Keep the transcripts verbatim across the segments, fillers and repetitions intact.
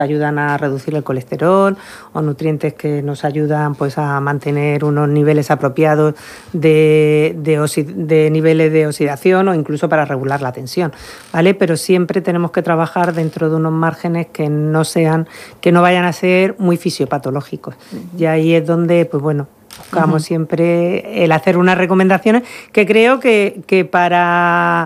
ayudan a reducir el colesterol o nutrientes que nos ayudan pues a mantener unos niveles apropiados de, de, oxi- de niveles de oxidación o incluso para regular la tensión, ¿vale? Pero siempre tenemos que trabajar dentro de unos márgenes que no sean, que no vayan a ser muy fisiopatológicos. Uh-huh. Y ahí es donde, pues bueno, buscamos uh-huh. siempre el hacer unas recomendaciones que creo que, que para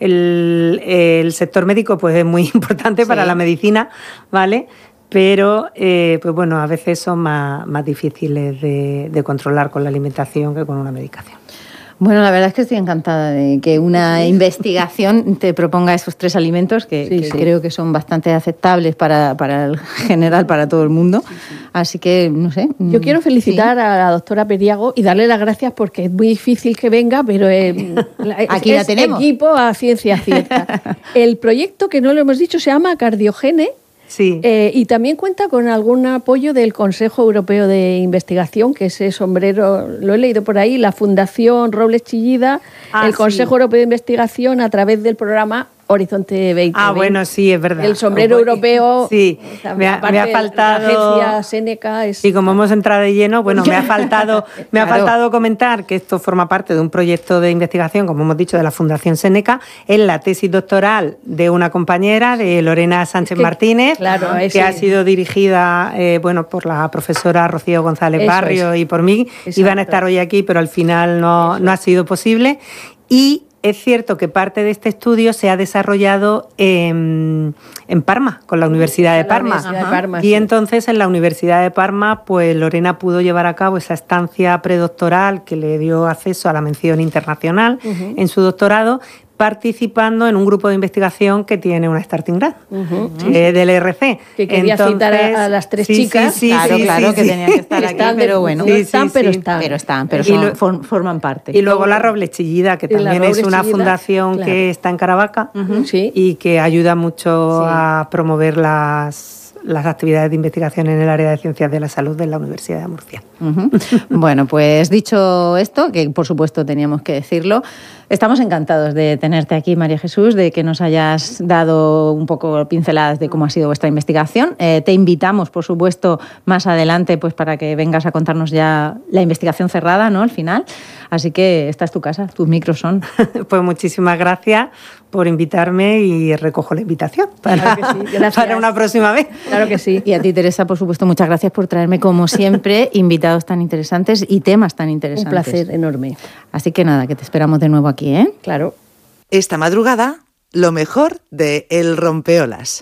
el, el sector médico pues es muy importante, sí. para la medicina, ¿vale? Pero, eh, pues bueno, a veces son más, más difíciles de, de controlar con la alimentación que con una medicación. Bueno, la verdad es que estoy encantada de que una investigación te proponga esos tres alimentos que, sí, que sí. creo que son bastante aceptables para, para el general, para todo el mundo. Sí, sí. Así que, no sé. Yo quiero felicitar sí. a la doctora Periago y darle las gracias porque es muy difícil que venga, pero eh, aquí es la tenemos. Equipo a ciencia cierta. El proyecto, que no lo hemos dicho, se llama Cardiogene. Sí. Eh, y también cuenta con algún apoyo del Consejo Europeo de Investigación, que ese sombrero, lo he leído por ahí, la Fundación Robles Chillida, ah, el Consejo sí. Europeo de Investigación a través del programa Horizonte veinte. Ah, bueno, sí, es verdad. El sombrero europeo. Sí, me ha, me ha faltado. La agencia Seneca es. Y como hemos entrado de lleno, bueno, me ha faltado, me ha claro. faltado comentar que esto forma parte de un proyecto de investigación, como hemos dicho, de la Fundación Seneca, es la tesis doctoral de una compañera, de Lorena Sánchez es que, Martínez, claro, que ese. ha sido dirigida, eh, bueno, por la profesora Rocío González Eso Barrio es. y por mí. Exacto. Iban a estar hoy aquí, pero al final no, no ha sido posible. Y es cierto que parte de este estudio se ha desarrollado en, en Parma, con la Universidad de Parma. Universidad de Parma y sí. entonces en la Universidad de Parma, pues Lorena pudo llevar a cabo esa estancia predoctoral que le dio acceso a la mención internacional uh-huh. en su doctorado, participando en un grupo de investigación que tiene una starting grant uh-huh. eh, del E R C. Que quería Entonces, citar a, a las tres sí, chicas. Sí, sí, claro, sí, claro, sí, que sí. tenían que estar aquí, pero bueno. No están, sí, pero sí. están. Pero están, pero son, lo, forman parte. Y luego la Robles Chillida, que también es una Chillida, fundación claro. que está en Caravaca uh-huh. sí. y que ayuda mucho sí. a promover las... las actividades de investigación en el área de ciencias de la salud de la Universidad de Murcia. Uh-huh. Bueno, pues dicho esto, que por supuesto teníamos que decirlo, estamos encantados de tenerte aquí, María Jesús, de que nos hayas dado un poco pinceladas de cómo ha sido vuestra investigación. Eh, te invitamos, por supuesto, más adelante pues para que vengas a contarnos ya la investigación cerrada, ¿no?, al final. Así que esta es tu casa, tus micros son. Pues muchísimas gracias por invitarme y recojo la invitación para, claro que sí. para una próxima vez. Claro que sí. Y a ti, Teresa, por supuesto, muchas gracias por traerme, como siempre, invitados tan interesantes y temas tan interesantes. Un placer enorme. Así que nada, que te esperamos de nuevo aquí, ¿eh? Claro. Esta madrugada, lo mejor de El Rompeolas.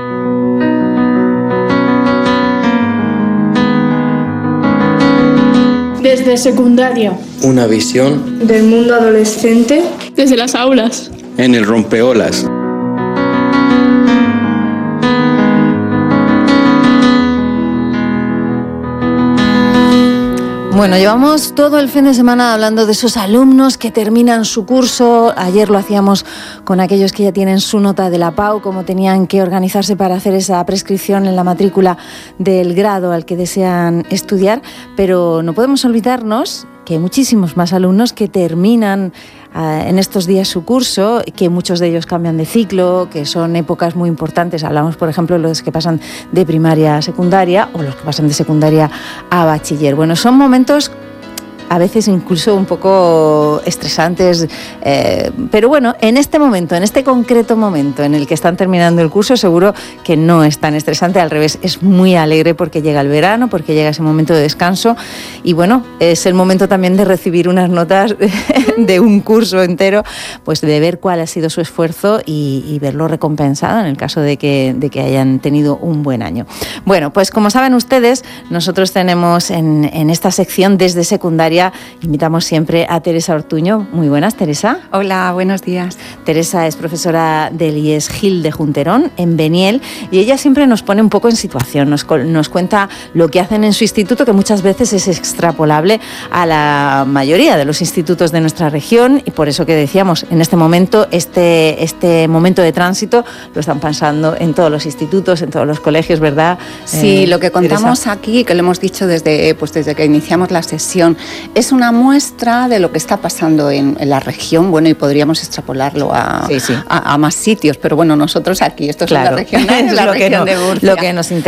Desde secundaria. Una visión del mundo adolescente. Desde las aulas. En El Rompeolas. Bueno, llevamos todo el fin de semana hablando de esos alumnos que terminan su curso. Ayer lo hacíamos con aquellos que ya tienen su nota de la P A U, cómo tenían que organizarse para hacer esa prescripción en la matrícula del grado al que desean estudiar. Pero no podemos olvidarnos que hay muchísimos más alumnos que terminan uh, en estos días su curso, que muchos de ellos cambian de ciclo, que son épocas muy importantes. Hablamos, por ejemplo, de los que pasan de primaria a secundaria o los que pasan de secundaria a bachiller. Bueno, son momentos a veces incluso un poco estresantes, eh, pero bueno, en este momento, en este concreto momento en el que están terminando el curso, seguro que no es tan estresante, al revés, es muy alegre porque llega el verano, porque llega ese momento de descanso y bueno, es el momento también de recibir unas notas de un curso entero, pues de ver cuál ha sido su esfuerzo y, y verlo recompensado en el caso de que, de que hayan tenido un buen año. Bueno, pues como saben ustedes, nosotros tenemos en, en esta sección desde secundaria, invitamos siempre a Teresa Ortuño. Muy buenas, Teresa. Hola, buenos días. Teresa es profesora del I E S Gil de Junterón, en Beniel, y ella siempre nos pone un poco en situación, nos, nos cuenta lo que hacen en su instituto, que muchas veces es extrapolable a la mayoría de los institutos de nuestra región, y por eso que decíamos, en este momento, este, este momento de tránsito lo están pasando en todos los institutos, en todos los colegios, ¿verdad? Sí, eh, lo que contamos Teresa. Aquí, que lo hemos dicho desde, pues desde que iniciamos la sesión, es una muestra de lo que está pasando en, en la región, bueno, y podríamos extrapolarlo a, sí, sí. a, a más sitios, pero bueno, nosotros aquí, esto es claro. la región, es la lo región que no, de Murcia. Lo que nos interesa.